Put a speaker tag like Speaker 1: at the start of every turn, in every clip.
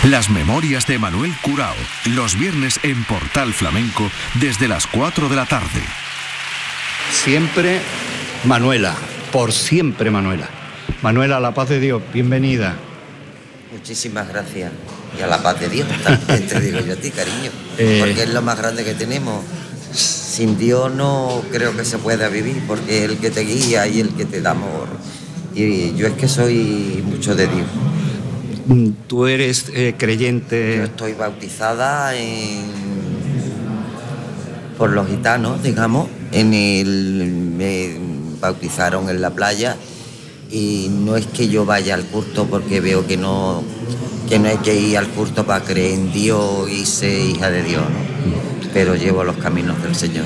Speaker 1: Las memorias de Manuel Curao, los viernes en Portal Flamenco desde las 4 de la tarde.
Speaker 2: Siempre Manuela, por siempre Manuela. Manuela, a la paz de Dios, bienvenida.
Speaker 3: Muchísimas gracias. Y a la paz de Dios también te digo yo a ti, cariño. Porque es lo más grande que tenemos. Sin Dios no creo que se pueda vivir, porque es el que te guía y el que te da amor. Y yo es que soy mucho de Dios.
Speaker 2: ¿Tú eres creyente?
Speaker 3: Yo estoy bautizada por los gitanos, digamos. Me bautizaron en la playa y no es que yo vaya al culto porque veo que no hay que ir al culto para creer en Dios y ser hija de Dios, ¿no? Pero llevo los caminos del Señor.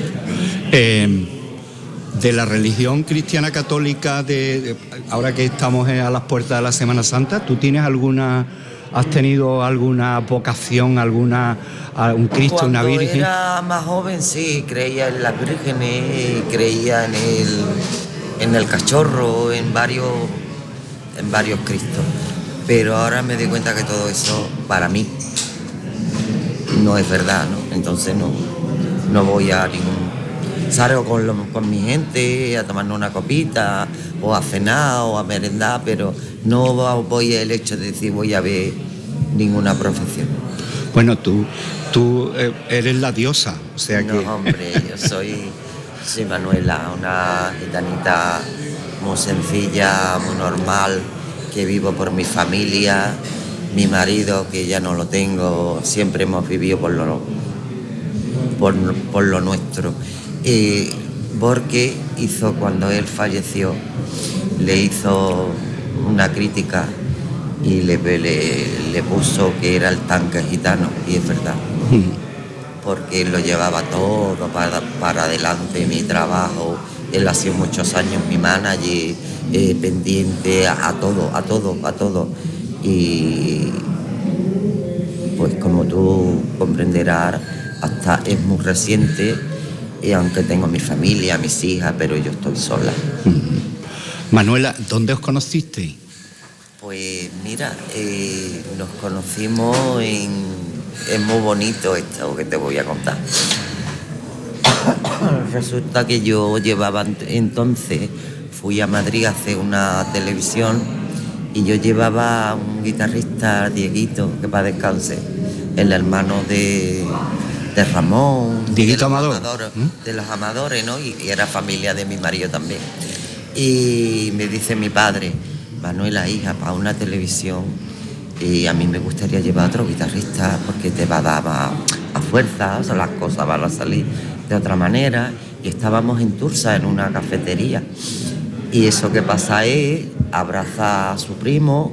Speaker 2: De la religión cristiana católica, ahora que estamos a las puertas de la Semana Santa, ¿tú has tenido alguna vocación, un Cristo, una Virgen?
Speaker 3: Cuando era más joven, sí, creía en las vírgenes, creía en el cachorro, en varios Cristos. Pero ahora me doy cuenta que todo eso, para mí, no es verdad, ¿no? Entonces no voy a ningún... Salgo con mi gente a tomarnos una copita, o a cenar, o a merendar, pero no voy al hecho de decir voy a ver ninguna profesión.
Speaker 2: Bueno, tú eres la diosa, o sea que...
Speaker 3: No, hombre, yo soy Manuela, una gitanita muy sencilla, muy normal, que vivo por mi familia, mi marido, que ya no lo tengo, siempre hemos vivido por lo nuestro. Porque cuando él falleció, le hizo una crítica y le puso que era el tanque gitano, y es verdad. Porque él lo llevaba todo para adelante, mi trabajo. Él ha sido muchos años mi manager, pendiente a todo. Y pues como tú comprenderás, hasta es muy reciente, y aunque tengo mi familia, mis hijas, pero yo estoy sola.
Speaker 2: Manuela, ¿dónde os conocisteis?
Speaker 3: Pues mira, nos conocimos es muy bonito esto que te voy a contar. Resulta que yo llevaba entonces, fui a Madrid a hacer una televisión y yo llevaba a un guitarrista, Dieguito, que para descanse, el hermano de Ramón,
Speaker 2: Dieguito Amador,
Speaker 3: de los Amadores, ¿no? Y era familia de mi marido también. Y me dice mi padre, Manuela, hija, para una televisión, y a mí me gustaría llevar a otro guitarrista porque te va a dar más fuerza, o sea, las cosas van a salir de otra manera. Y estábamos en Tursa, en una cafetería, y eso que pasa es, abraza a su primo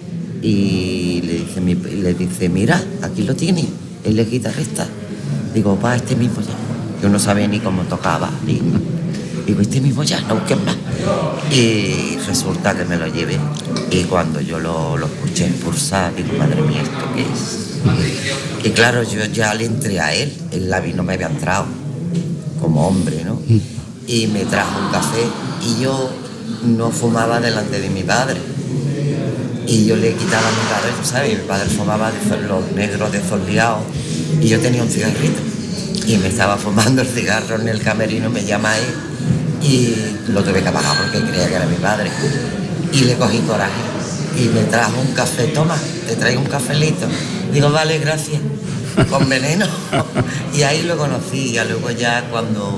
Speaker 3: y le dice, mira, aquí lo tiene, él es guitarrista. Digo, pa, este mismo ya. Yo no sabía ni cómo tocaba. Digo, este mismo ya, no busques más. Y resulta que me lo llevé. Y cuando yo lo escuché impulsar, digo, madre mía, ¿esto qué es? Y claro, yo ya le entré a él. Él no me había entrado como hombre, ¿no? Y me trajo un café. Y yo no fumaba delante de mi padre. Y yo le quitaba a mi padre, tú sabes, mi padre fumaba los negros desoldeados. Y yo tenía un cigarrito y me estaba fumando el cigarro en el camerino, me llama él y lo tuve que apagar porque creía que era mi padre. Y le cogí coraje y me trajo un café, toma, te traigo un cafelito. Digo, vale, gracias, con veneno. Y ahí lo conocí, y luego ya cuando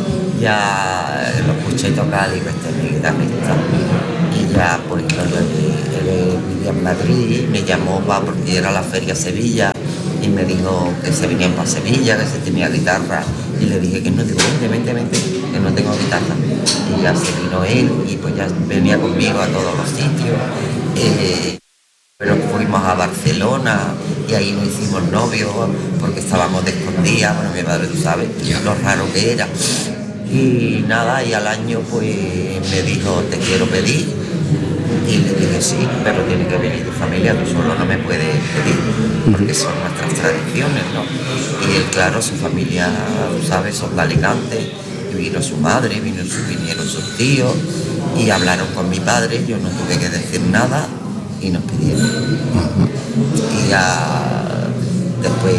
Speaker 3: ya lo escuché tocar, digo, este es mi guitarrista. Y ya pues él vivía en Madrid, me llamó porque era la Feria Sevilla. Y me dijo que se venían para Sevilla, que se tenía guitarra. Y le dije que no, digo, vente, que no tengo guitarra. Y ya se vino él y pues ya venía conmigo a todos los sitios. Pero fuimos a Barcelona y ahí nos hicimos novios porque estábamos de escondidas. Bueno, mi padre, tú sabes lo raro que era. Y nada, y al año pues me dijo, te quiero pedir. Y le dije, sí, pero tiene que venir tu familia, tú solo no me puedes pedir, porque son nuestras tradiciones, ¿no? Y él, claro, su familia, tú sabes, son de Alicante, y vino su madre, vinieron sus tíos, y hablaron con mi padre, yo no tuve que decir nada, y nos pidieron. Y ya después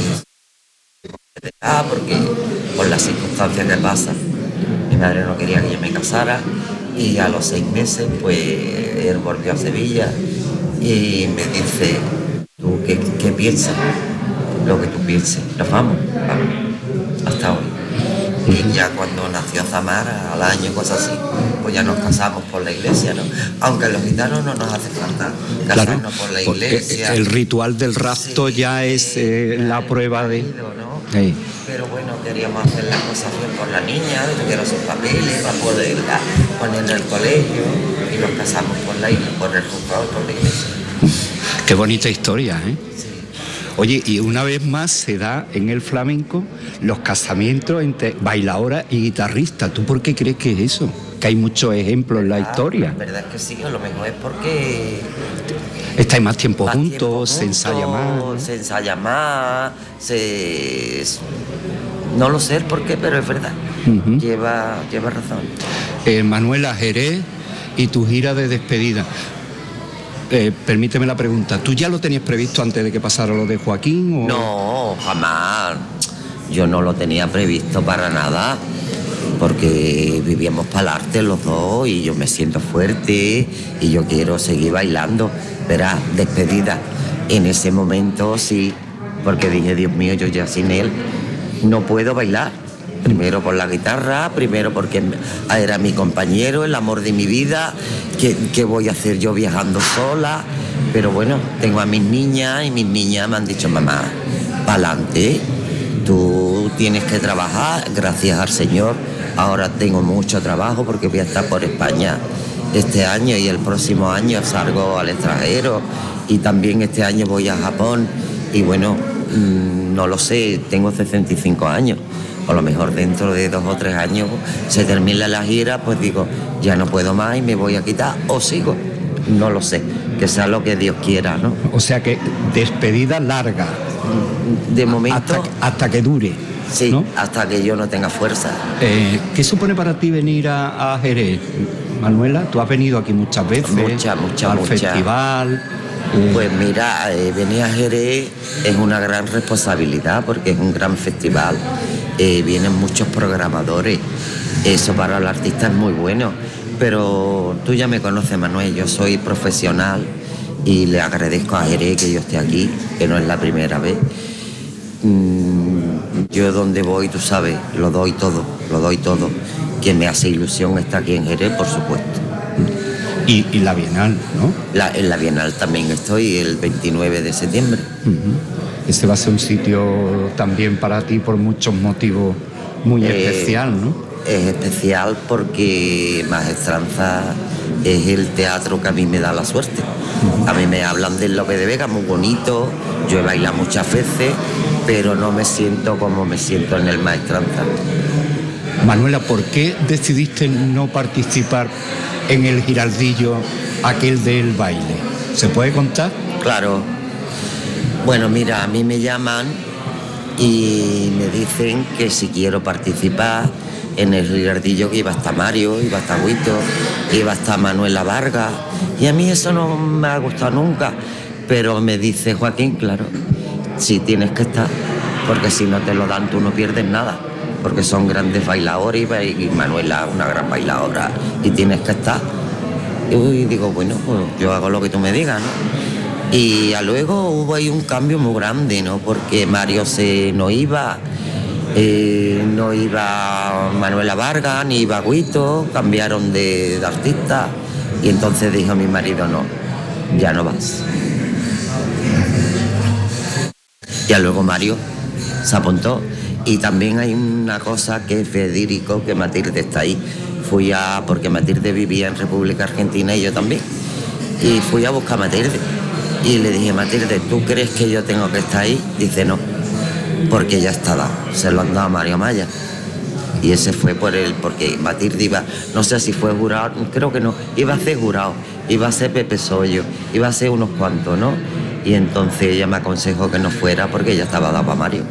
Speaker 3: porque por las circunstancias que pasan, mi madre no quería que yo me casara y a los 6 meses pues él volvió a Sevilla y me dice, ¿tú qué piensas? Lo que tú pienses, nos vamos, hasta hoy. Y ya cuando nació Zamara, al año, cosas así, pues ya nos casamos por la iglesia, ¿no? Aunque a los gitanos no nos hace falta casarnos por la iglesia.
Speaker 2: El ritual del rapto ya es la prueba de...
Speaker 3: ¿no?
Speaker 2: Sí.
Speaker 3: Pero bueno, queríamos hacer las cosas bien por la niña, tuviera sus papeles para poderla poner en el colegio y nos casamos por el juzgado, por la iglesia.
Speaker 2: Qué bonita historia, ¿eh?
Speaker 3: Sí.
Speaker 2: Oye, y una vez más se da en el flamenco los casamientos entre bailadora y guitarrista. ¿Tú por qué crees que es eso? Que hay muchos ejemplos en la historia.
Speaker 3: La verdad es que sí, a lo mejor es porque...
Speaker 2: Estáis más tiempo juntos, se ensaya más. ¿No?
Speaker 3: Se ensaya más, no lo sé el por qué, pero es verdad. Lleva razón.
Speaker 2: Manuela, Jerez y tu gira de despedida. Permíteme la pregunta, ¿tú ya lo tenías previsto antes de que pasara lo de Joaquín? ¿O?
Speaker 3: No, jamás. Yo no lo tenía previsto para nada, porque vivíamos para el arte los dos y yo me siento fuerte y yo quiero seguir bailando. Verás, despedida. En ese momento sí, porque dije, Dios mío, yo ya sin él no puedo bailar. Primero por la guitarra, primero porque era mi compañero, el amor de mi vida. ¿Qué voy a hacer yo viajando sola? Pero bueno, tengo a mis niñas y mis niñas me han dicho, mamá, pa'lante, tú tienes que trabajar, gracias al Señor. Ahora tengo mucho trabajo porque voy a estar por España este año y el próximo año salgo al extranjero y también este año voy a Japón y bueno, no lo sé, tengo 65 años. A lo mejor dentro de 2 o 3 años se termina la gira, pues digo, ya no puedo más y me voy a quitar o sigo. No lo sé, que sea lo que Dios quiera, ¿no?
Speaker 2: O sea que despedida larga.
Speaker 3: De momento...
Speaker 2: Hasta que dure.
Speaker 3: Sí,
Speaker 2: ¿no?
Speaker 3: Hasta que yo no tenga fuerza.
Speaker 2: ¿Qué supone para ti venir a Jerez, Manuela? Tú has venido aquí muchas veces. Al festival.
Speaker 3: Pues mira, venir a Jerez es una gran responsabilidad porque es un gran festival. Vienen muchos programadores. Eso para el artista es muy bueno. Pero tú ya me conoces, Manuel, yo soy profesional y le agradezco a Jerez que yo esté aquí, que no es la primera vez. Yo donde voy, tú sabes, lo doy todo. Quien me hace ilusión está aquí en Jerez, por supuesto.
Speaker 2: Y la Bienal, ¿no?
Speaker 3: En la Bienal también estoy, el 29 de septiembre.
Speaker 2: Este va a ser un sitio también para ti por muchos motivos muy especial, ¿no?
Speaker 3: Es especial porque Maestranza es el teatro que a mí me da la suerte. A mí me hablan del Lope de Vega, muy bonito, yo he bailado muchas veces, pero no me siento como me siento en el Maestranza.
Speaker 2: Manuela, ¿por qué decidiste no participar en el Giraldillo, aquel del baile? ¿Se puede contar?
Speaker 3: Claro. Bueno, mira, a mí me llaman y me dicen que si quiero participar en el Giraldillo, que iba a estar Mario, iba a estar Huito, iba a estar Manuela Vargas, y a mí eso no me ha gustado nunca, pero me dice Joaquín, claro, sí tienes que estar, porque si no te lo dan tú no pierdes nada, porque son grandes bailadores y Manuela es una gran bailadora y tienes que estar. Y digo, bueno, pues yo hago lo que tú me digas, ¿no? Y luego hubo ahí un cambio muy grande, ¿no? Porque Mario no iba Manuela Vargas, ni iba Guito, cambiaron de artista. Y entonces dijo mi marido, no, ya no vas. Ya luego Mario se apuntó. Y también hay una cosa que es verídico, que Matilde está ahí. Porque Matilde vivía en República Argentina y yo también. Y fui a buscar a Matilde. Y le dije, Matilde, ¿tú crees que yo tengo que estar ahí? Dice, no, porque ya está dado. Se lo han dado a Mario Maya. Y ese fue por él, porque Matilde iba, no sé si fue jurado, creo que no, iba a ser jurado, iba a ser Pepe Sollo, iba a ser unos cuantos, ¿no? Y entonces ella me aconsejó que no fuera porque ya estaba dado para Mario.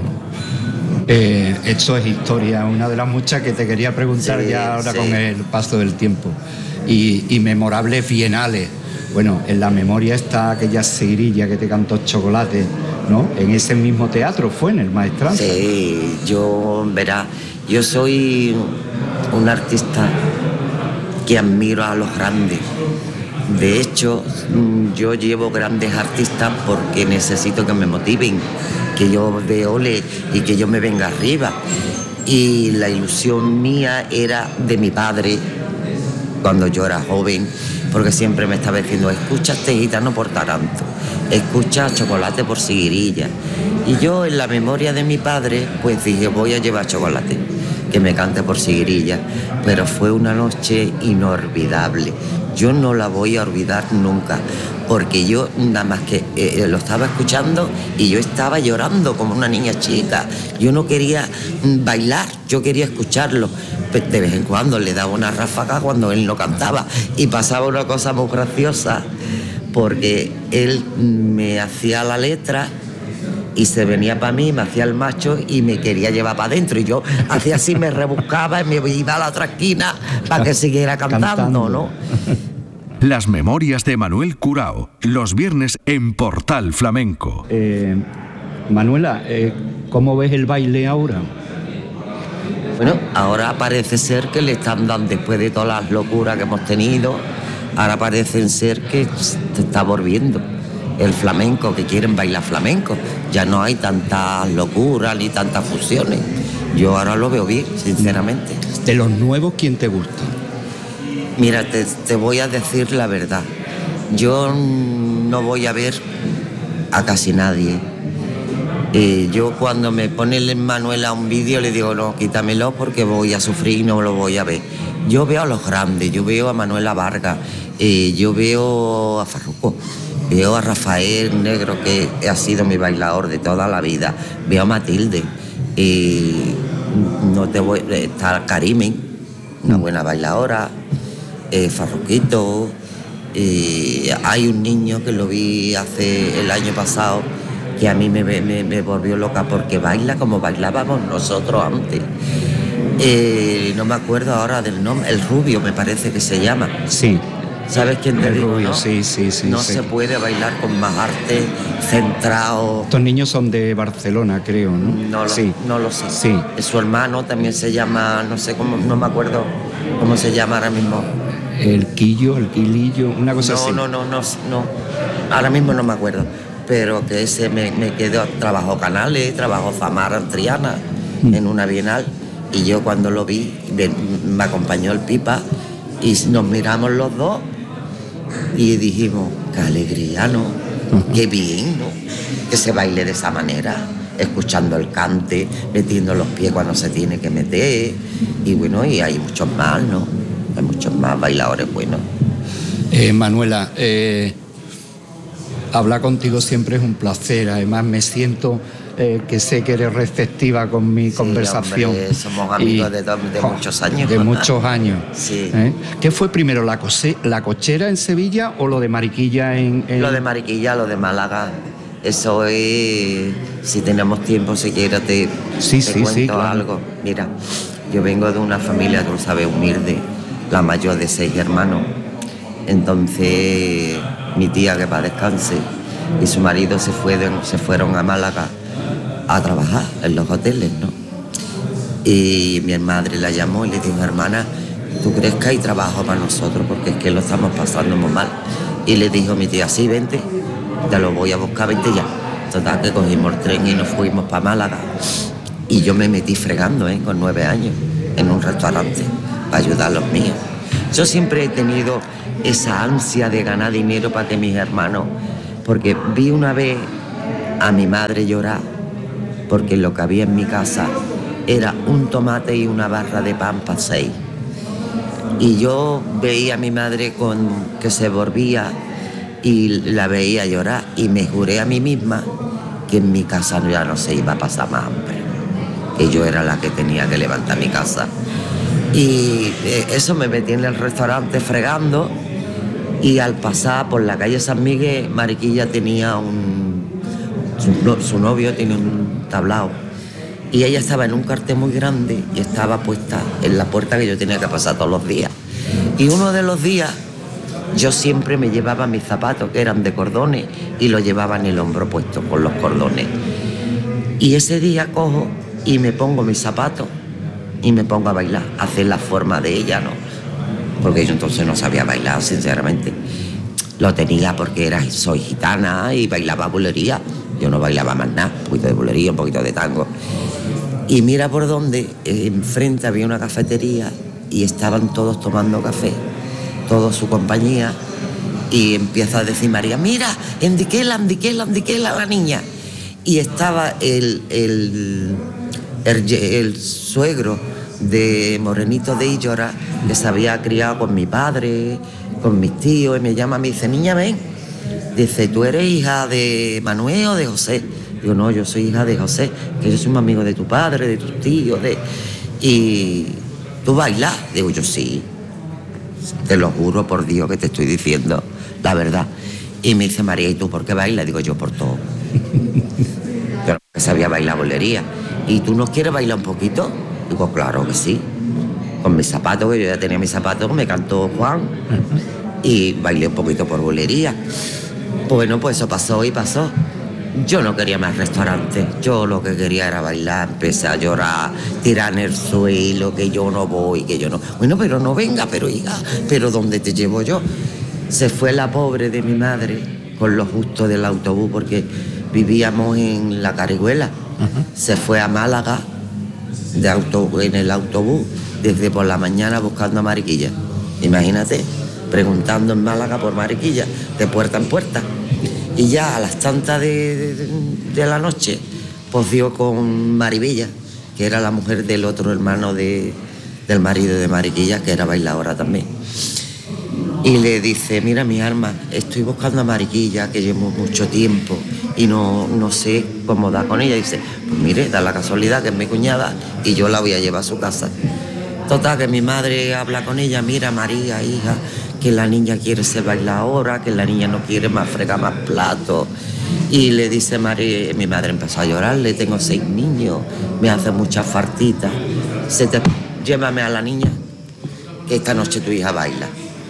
Speaker 2: Esto es historia, una de las muchas que te quería preguntar con el paso del tiempo. Y memorables bienales. Bueno, en la memoria está aquella seguirilla que te cantó Chocolate, ¿no? En ese mismo teatro fue, en el Maestranza.
Speaker 3: Sí, verá, yo soy un artista que admiro a los grandes. De hecho, yo llevo grandes artistas porque necesito que me motiven, que yo vea ole y que yo me venga arriba. Y la ilusión mía era de mi padre cuando yo era joven, porque siempre me estaba diciendo: escucha este gitano por Taranto, escucha Chocolate por Seguirilla. Y yo, en la memoria de mi padre, pues dije: voy a llevar Chocolate, que me cante por Seguirilla. Pero fue una noche inolvidable. Yo no la voy a olvidar nunca, porque yo nada más que lo estaba escuchando y yo estaba llorando como una niña chica. Yo no quería bailar, yo quería escucharlo. De vez en cuando le daba una ráfaga cuando él no cantaba, y pasaba una cosa muy graciosa, porque él me hacía la letra y se venía para mí, me hacía el macho y me quería llevar para adentro, y yo hacía así, me rebuscaba y me iba a la otra esquina para que siguiera cantando, ¿no?
Speaker 1: Las memorias de Manuel Curao, los viernes en Portal Flamenco.
Speaker 2: Manuela, ¿cómo ves el baile ahora?
Speaker 3: Bueno, ahora parece ser que le están dando, después de todas las locuras que hemos tenido, ahora parece ser que se está volviendo el flamenco, que quieren bailar flamenco. Ya no hay tantas locuras ni tantas fusiones. Yo ahora lo veo bien, sinceramente.
Speaker 2: De los nuevos, ¿quién te gusta?
Speaker 3: Mira, te voy a decir la verdad. Yo no voy a ver a casi nadie. Yo cuando me pone el Manuela un vídeo le digo: no, quítamelo porque voy a sufrir y no lo voy a ver. Yo veo a los grandes, yo veo a Manuela Vargas, yo veo a Farruko, veo a Rafael Negro, que ha sido mi bailador de toda la vida, veo a Matilde, está Karimen, una buena bailadora, Farruquito, hay un niño que lo vi el año pasado, que a mí me volvió loca porque baila como bailábamos nosotros antes. No me acuerdo ahora del nombre, el Rubio me parece que se llama.
Speaker 2: Sí.
Speaker 3: ¿Sabes quién te digo,
Speaker 2: Rubio,
Speaker 3: no?
Speaker 2: Sí.
Speaker 3: No se puede bailar con más arte, centrado.
Speaker 2: Estos niños son de Barcelona, creo, ¿no?
Speaker 3: No lo sé.
Speaker 2: Sí.
Speaker 3: Su hermano también se llama, no sé cómo, no me acuerdo cómo se llama ahora mismo.
Speaker 2: El Quilillo, una cosa así.
Speaker 3: No. Ahora mismo no me acuerdo. Pero que ese me quedó, trabajó Canales, trabajó Famara en Triana, en una bienal, y yo cuando lo vi, me acompañó el Pipa, y nos miramos los dos, y dijimos: qué alegría, ¿no? Qué bien, ¿no? Que se baile de esa manera, escuchando el cante, metiendo los pies cuando se tiene que meter, y bueno, y hay muchos más, ¿no? Hay muchos más bailadores buenos.
Speaker 2: Manuela, hablar contigo siempre es un placer. Además, me siento que sé que eres receptiva con mi conversación.
Speaker 3: Hombre, somos amigos de muchos años.
Speaker 2: De muchos años.
Speaker 3: Sí.
Speaker 2: ¿Qué fue primero, la cochera en Sevilla o lo de Mariquilla en...?
Speaker 3: Lo de Mariquilla, lo de Málaga. Eso es... Si tenemos tiempo, si quieres, te cuento
Speaker 2: claro.
Speaker 3: algo. Mira, yo vengo de una familia, tú sabes, humilde, la mayor de 6 hermanos. Entonces, mi tía, que para descanse, y su marido se fueron a Málaga a trabajar en los hoteles, ¿no? Y mi madre la llamó y le dijo: hermana, ¿tú crees que hay trabajo para nosotros? Porque es que lo estamos pasando muy mal. Y le dijo mi tía: sí, vente, te lo voy a buscar, vente ya. Total, que cogimos el tren y nos fuimos para Málaga. Y yo me metí fregando, con 9 años, en un restaurante, para ayudar a los míos. Yo siempre he tenido esa ansia de ganar dinero para que mis hermanos... Porque vi una vez a mi madre llorar, porque lo que había en mi casa era un tomate y una barra de pan para 6. Y yo veía a mi madre que se volvía y la veía llorar, y me juré a mí misma que en mi casa ya no se iba a pasar más hambre, que yo era la que tenía que levantar mi casa. Y eso, me metí en el restaurante fregando, y al pasar por la calle San Miguel, Mariquilla tenía su novio tenía un tablao, y ella estaba en un cartel muy grande y estaba puesta en la puerta que yo tenía que pasar todos los días. Y uno de los días yo siempre me llevaba mis zapatos, que eran de cordones, y los llevaba en el hombro puesto con los cordones. Y ese día cojo y me pongo mis zapatos y me pongo a bailar, a hacer la forma de ella, ¿no? Porque yo entonces no sabía bailar, sinceramente. Lo tenía porque soy gitana y bailaba bulería. Yo no bailaba más nada, un poquito de bulería, un poquito de tango. Y mira por dónde, enfrente había una cafetería y estaban todos tomando café, toda su compañía, y empieza a decir María, mira, endiquela la niña. Y estaba el suegro de Morenito de Illora, que se había criado con mi padre, con mis tíos, y me llama, me dice, niña, ven. Dice, ¿tú eres hija de Manuel o de José? Digo, no, yo soy hija de José, que yo soy un amigo de tu padre, de tus tíos, y ¿tú bailas? Digo, yo sí. Te lo juro por Dios que te estoy diciendo la verdad. Y me dice, María, ¿y tú por qué bailas? Digo, yo por todo. Yo no sabía bailar bolería. ¿Y tú no quieres bailar un poquito? Digo, claro que sí. Con mis zapatos, que yo ya tenía mis zapatos, me cantó Juan y bailé un poquito por bolería. Bueno, pues eso pasó y pasó. Yo no quería más restaurantes, yo lo que quería era bailar, empecé a llorar, tirar en el suelo, que yo no voy, que yo no... Bueno, pero no venga, pero hija, pero ¿dónde te llevo yo? Se fue la pobre de mi madre con lo justo del autobús, porque vivíamos en La Carihuela. Se fue a Málaga en el autobús desde por la mañana buscando a Mariquilla. Imagínate, preguntando en Málaga por Mariquilla, de puerta en puerta. Y ya a las tantas de la noche, pues dio con Maribella, que era la mujer del otro hermano del marido de Mariquilla, que era bailadora también. Y le dice, mira mi arma, estoy buscando a Mariquilla, que llevo mucho tiempo y no sé cómo da con ella. Y dice, pues mire, da la casualidad que es mi cuñada y yo la voy a llevar a su casa. Total, que mi madre habla con ella, mira María, hija, que la niña quiere ser bailadora, que la niña no quiere más fregar más platos. Y le dice María, mi madre empezó a llorar, le tengo 6 niños, me hace muchas fartitas. Llévame a la niña, que esta noche tu hija baila.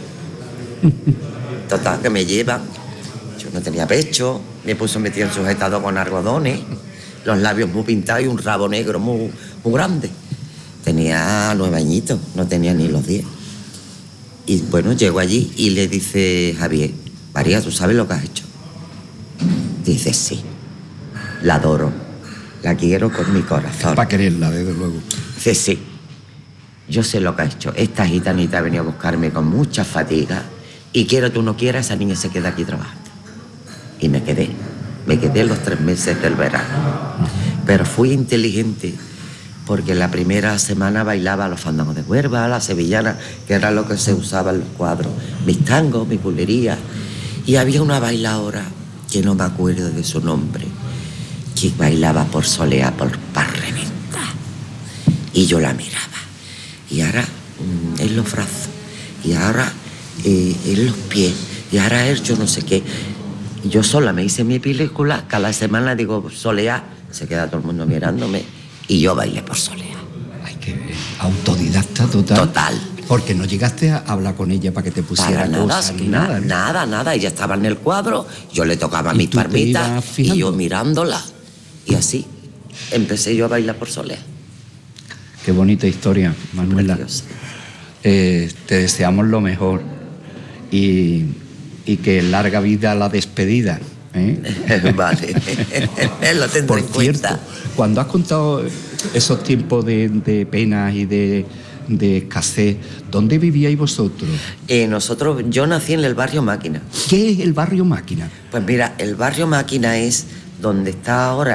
Speaker 3: Total, que me llevan. Yo no tenía pecho, me puso metido en sujetado con algodones, los labios muy pintados y un rabo negro muy grande. Tenía 9 añitos, no tenía ni los 10. Y bueno, llego allí y le dice Javier, María, ¿tú sabes lo que has hecho? Dice, sí, la adoro, la quiero con mi corazón.
Speaker 2: Para quererla, desde luego.
Speaker 3: Dice, sí, yo sé lo que has hecho. Esta gitanita ha venido a buscarme con mucha fatiga y quiera tú no quieras, esa niña se queda aquí trabajando. Y me quedé los 3 meses del verano. Pero fui inteligente, porque la primera semana bailaba los fandangos de Huelva, la sevillana, que era lo que se usaba en los cuadros, mis tangos, mi bulería. Y había una bailadora, que no me acuerdo de su nombre, que bailaba por soleá, para reventar. Y yo la miraba. Y ahora en los brazos, y ahora en los pies, y ahora él yo no sé qué. Y yo sola me hice mi película, cada semana digo soleá, se queda todo el mundo mirándome. Y yo bailé por soleá.
Speaker 2: Ay, qué autodidacta total.
Speaker 3: Total.
Speaker 2: Porque no llegaste a hablar con ella para que te pusiera cosas ni nada.
Speaker 3: Nada. Ella estaba en el cuadro, yo le tocaba mis palmitas y yo mirándola. Y así empecé yo a bailar por soleá.
Speaker 2: Qué bonita historia, Manuela. Te deseamos lo mejor y que larga vida la despedida.
Speaker 3: Vale, lo tendré
Speaker 2: por
Speaker 3: en cuenta.
Speaker 2: Cierto, cuando has contado esos tiempos de penas y de escasez, ¿dónde vivíais vosotros?
Speaker 3: Yo nací en el barrio Máquina.
Speaker 2: ¿Qué es el barrio Máquina?
Speaker 3: Pues mira, el barrio Máquina es donde está ahora